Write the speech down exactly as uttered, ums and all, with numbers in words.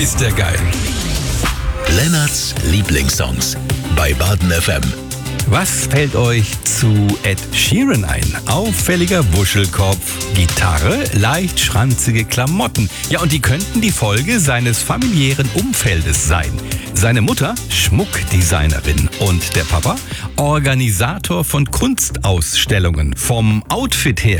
ist der geil. Lennarts Lieblingssongs bei Baden F M. Was fällt euch zu Ed Sheeran ein? Auffälliger Wuschelkopf, Gitarre, leicht schranzige Klamotten. Ja, und die könnten die Folge seines familiären Umfeldes sein. Seine Mutter, Schmuckdesignerin, und der Papa, Organisator von Kunstausstellungen. Vom Outfit her